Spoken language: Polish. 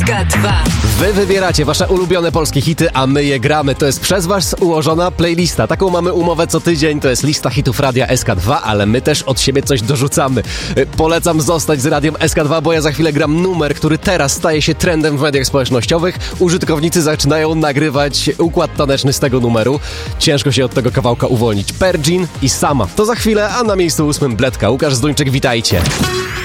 SK2. Wy wybieracie wasze ulubione polskie hity, a my je gramy. To jest przez was ułożona playlista. Taką mamy umowę co tydzień. To jest lista hitów Radia SK2, ale my też od siebie coś dorzucamy. Polecam zostać z Radiem SK2, bo ja za chwilę gram numer, który teraz staje się trendem w mediach społecznościowych. Użytkownicy zaczynają nagrywać układ taneczny z tego numeru. Ciężko się od tego kawałka uwolnić. Pergin i Sama. To za chwilę, a na miejscu 8 Bledka. Łukasz Zduńczyk, witajcie.